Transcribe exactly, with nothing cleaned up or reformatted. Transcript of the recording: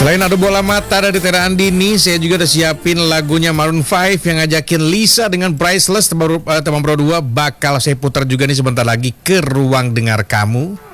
Selain adu bola mata dari Tera Andini, saya juga udah siapin lagunya Maroon five yang ngajakin Lisa dengan Priceless teman, teman Pro dua bakal saya putar juga nih sebentar lagi ke ruang dengar kamu.